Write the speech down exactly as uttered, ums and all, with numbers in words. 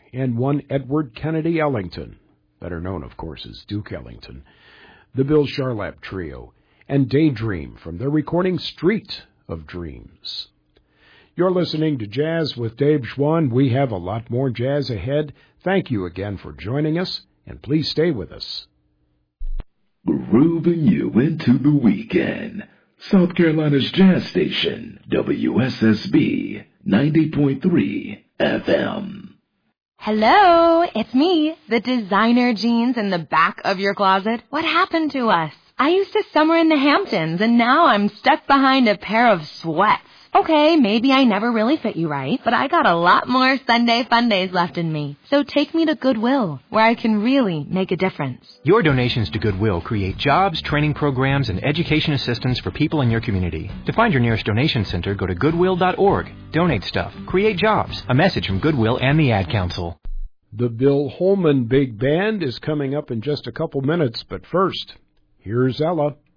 and one Edward Kennedy Ellington, better known, of course, as Duke Ellington, the Bill Charlap Trio, and Daydream from their recording Street of Dreams. You're listening to Jazz with Dave Schwann. We have a lot more jazz ahead. Thank you again for joining us, and please stay with us. Grooving you into the weekend. South Carolina's jazz station, W S S B ninety point three F M. Hello, it's me, the designer jeans in the back of your closet. What happened to us? I used to summer in the Hamptons, and now I'm stuck behind a pair of sweats. Okay, maybe I never really fit you right, but I got a lot more Sunday fun days left in me. So take me to Goodwill, where I can really make a difference. Your donations to Goodwill create jobs, training programs, and education assistance for people in your community. To find your nearest donation center, go to goodwill dot org. Donate stuff. Create jobs. A message from Goodwill and the Ad Council. The Bill Holman Big Band is coming up in just a couple minutes, but first, here's Ella.